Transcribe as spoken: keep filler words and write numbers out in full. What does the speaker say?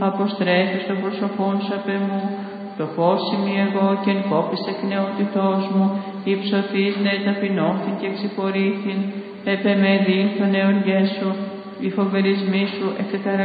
αποστρέφεις το πρόσωπόν σου απ' εμού, το φως ημί εγώ και εν κόπης εκ νεότητός μου, υψωθείς ναι ταπεινώθην και εξυπορήθην, επ' εμέ δήλθον εωργές σου, οι φοβερισμοί σου εκτεταραξίαν